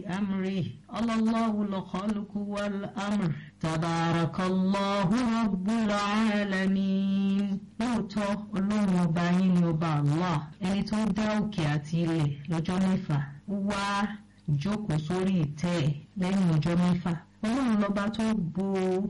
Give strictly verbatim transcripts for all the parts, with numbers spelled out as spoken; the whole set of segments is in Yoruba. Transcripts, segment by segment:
أمره ألا الله الخلق والأمر تبارك الله رب العالمين. lóòótọ́ ọlọ́run ọba yín ni ọba Allah ẹni tó dá òkè àti ilẹ̀ lọ́jọ́ mẹ́fà ó wá jókòó sórí ìtẹ́ ẹ̀ lẹ́yìn ọjọ́ mẹ́fà. ọlọ́run lọ́ba tó bo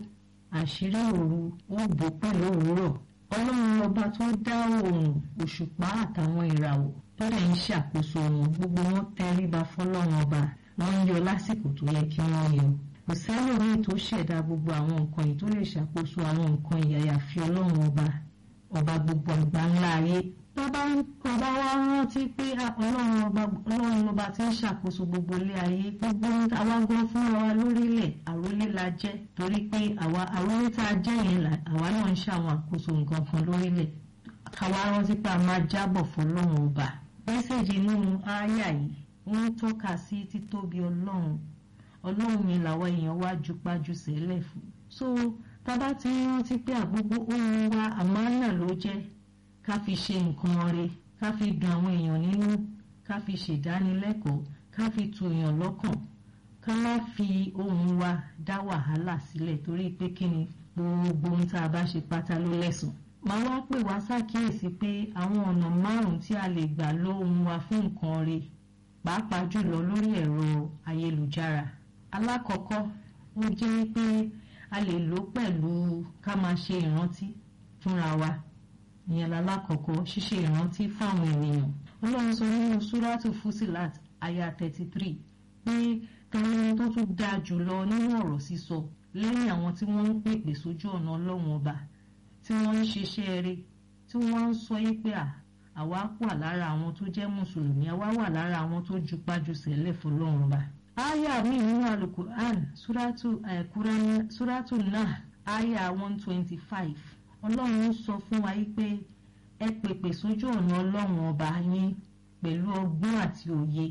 àṣírí òru ó bò pẹ̀lú òwúrọ̀. ọlọ́run lọ́ba tó dá oòrùn òṣùpá àtàwọn ìràwọ̀ tó dẹ̀ ń ṣàkóso wọn gbogbo wọn tẹríba fọlọ́run ọba wọ́n ń yọ lásìkò tó yẹ kí wọ́n yọ. kò sẹ́lòmíì tó ṣẹ̀dá gbogbo àwọn nǹkan yìí tó lè ṣàkóso àwọn nǹkan ìyàyàfi ọlọ́run ọba ọba gbogbo àgbà ńlá ayé. bàbá ọba wa rántí pé ọlọ́run ọba ọlọ́run ọba tí ń ṣàkóso gbogbo ilé ayé gbogbo àwa gan fúnra wa lórílẹ̀ àrólé la jẹ́ torí pé àwa àrólé tá a jẹ́ yẹn àwa náà ń ṣàwọn àkóso nǹkan kan lórílẹ̀. àwa rántí pé a máa jábọ̀ fọlọ́run ọba. mẹ́sẹ̀jì nínú ááyà yìí wọ́n ń tọ́ka sí títóbi ọlọ́run ọlọ́run mi làwọn èèyàn wá jupájú sẹ́lẹ̀ fún. so tábà tí ń rántí pé àgbogbo ohun wa àmánà ló jẹ́ ká fi ṣe nǹkan rẹ̀ ká fi dùn àwọn èèyàn nínú ká fi ṣèdánilẹ́kọ̀ọ́ ká fi tu èèyàn lọ́kàn ká má fi ohun wa dá wàhálà sílẹ̀ torí pé kí ni gbogbo ohun tá a bá ṣe pátá ló lẹ́sùn. màá wá pè wá ṣàkíyèsí pé àwọn ọ̀nà márùn-ún tí a lè gbà lo ohun wa fún nǹkan rẹ̀ pàápàá jùlọ lórí ẹ̀rọ ayélujára. alákọ̀ọ́kọ́ ó jẹ́ pé a lè lò pẹ̀lú ká máa ṣe ìrántí fúnra wa ìyẹn lálákọ̀ọ́kọ́ ṣíṣe ìrántí fáwọn ènìyàn. ọlọ́run sọ nínú súrátù Fusilat aya thirty three pé tẹ̀lé tó tún dáa jùlọ nínú ọ̀rọ̀ sísọ lẹ́yìn àwọn tí wọ́n ń pèpè sójú ọ̀nà ọlọ́run ọba tí wọ́n ń ṣiṣẹ́ eré tí wọ́n ń sọ yí pé à àwa wà lára àwọn tó jẹ́ mùsùlùmí àwa wà lára àwọn tó jupájú sẹ́lẹ̀ fọlọ́run ọba. aya mi nínú alukur'an súrátù ẹ̀kúrẹ́ni súrátù náà aya one twenty five ọlọ́run sọ fún wa yí pé ẹ pèpè sójú ọ̀nà ọlọ́run ọba yín pẹ̀lú ọgbọ́n àti òye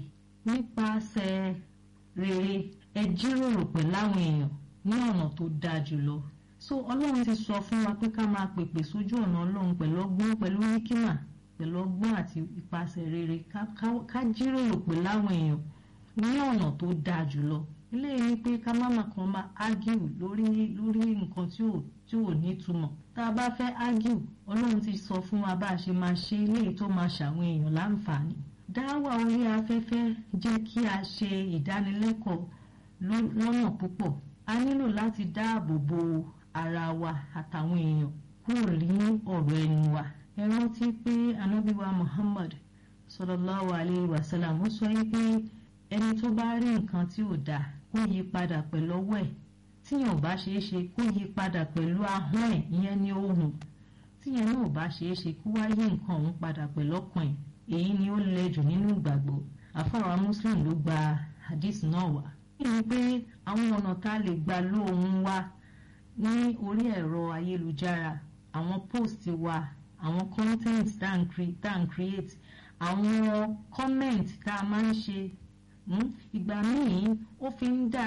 nípasẹ̀ rere ẹ jíròrò pẹ̀lú àwọn èèyàn ní ọ̀nà tó dáa jùlọ. so ọlọ́run ti sọ fún wa pé ká máa pèpè sójú ọ̀nà ọlọ́run pẹ̀lú ọgbọ́n pẹ̀lú hikima pẹ̀lú ọgbọ́n àti ìpasẹ̀ rere ká jíròrò pẹ̀lú àwọn èèyàn ní ọ̀nà tó dáa jùlọ. eléyìí ni pé ká má máa kàn máa argue lórí lórí nǹkan tí ò tí ò nítumọ̀. tá a bá fẹ́ argue ọlọ́run ti sọ fún wa bá a ṣe máa ṣe eléyìí tó máa ṣàwọn èèyàn láǹfààní. dáwà orí afẹ́fẹ́ jẹ́ kí a ṣe ìdánilẹ́kọ̀ọ́ lọ́nà púpọ̀. a nílò láti dáàbò bo ara wa àtàwọn èèyàn kúrò ní ọ̀rọ̀ ẹnu wa. ẹ rántí pé ànábì wa Muhammad sallallahu alayhi wa sallam ó sọ pé ẹni tó bá rí nǹkan tí ò dáa kó yí padà pẹ̀lú ọwọ́ ẹ̀ tíyẹn ò bá ṣeé ṣe kó yí padà pẹ̀lú ahọ́n ẹ̀ ìyẹn ní ohùn tíyẹn náà ò bá ṣeé ṣe kó wá yí nǹkan òun padà pẹ̀lú ọkàn ẹ̀ èyí ni ó lẹ jù nínú ìgbàgbọ́. àfàwà Muslim ló gba hadith náà wá. ní pé àwọn ọ̀nà tá a lè gbà lo ohùn wa ní orí ẹ̀rọ ayélujára àwọn post wa àwọn content tá à ń create àwọn comment tá a máa ń ṣe ìgbà míì ó fi ń dá